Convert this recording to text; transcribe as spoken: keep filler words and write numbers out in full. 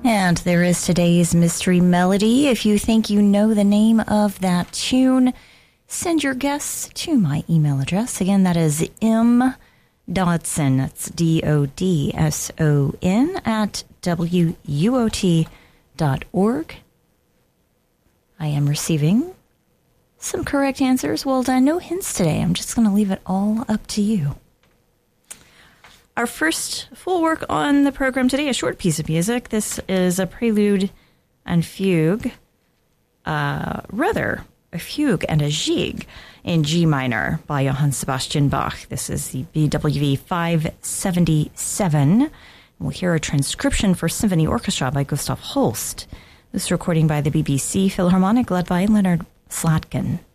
And there is today's mystery melody. If you think you know the name of that tune, send your guess to my email address. Again, that is M. Dodson, that's D O D S O N, at W U O T dot org. I am receiving some correct answers. Well done. No hints today. I'm just going to leave it all up to you. Our first full work on the program today, a short piece of music. This is a prelude and fugue, uh, rather, a fugue and a gigue in G minor by Johann Sebastian Bach. This is the B W V five seventy-seven. We'll hear a transcription for symphony orchestra by Gustav Holst. This recording by the B B C Philharmonic led by Leonard Slatkin.